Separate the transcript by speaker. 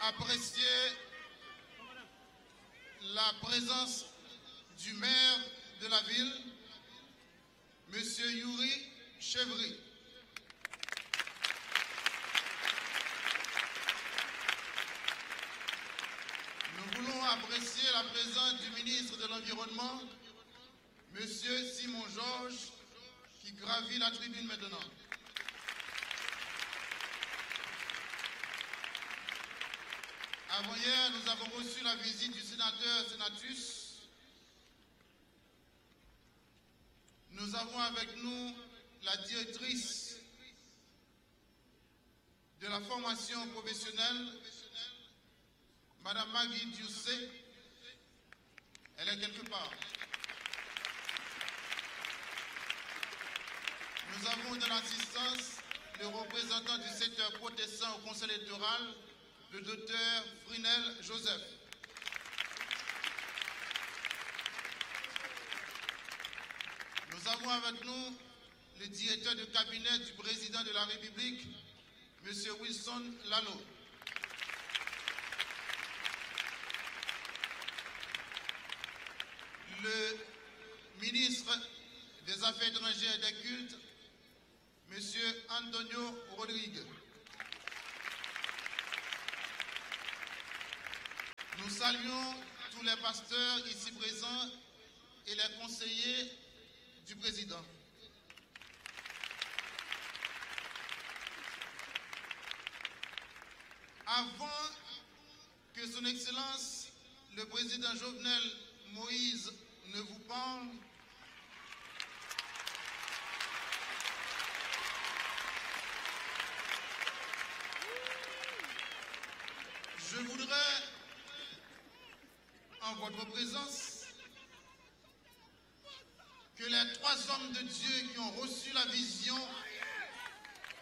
Speaker 1: apprécier la présence du maire de la ville, M. Yuri Chevry. Nous voulons apprécier la présence du ministre de l'Environnement, M. Simon Georges, qui gravit la tribune maintenant. Avant-hier, nous avons reçu la visite du sénateur Senatus. Nous avons avec nous la directrice de la formation professionnelle, Madame Maggie Dioussé. Elle est quelque part. Nous avons de l'assistance le représentant du secteur protestant au conseil électoral, le docteur Frinel Joseph. Nous avons avec nous le directeur du cabinet du président de la République, M. Wilson Lalo. Le ministre des Affaires étrangères et des cultes, M. Antonio Rodrigue. Nous saluons tous les pasteurs ici présents et les conseillers du président. Avant que son Excellence, le président Jovenel Moïse, ne vous parle, je voudrais, en votre présence, que les trois hommes de Dieu qui ont reçu la vision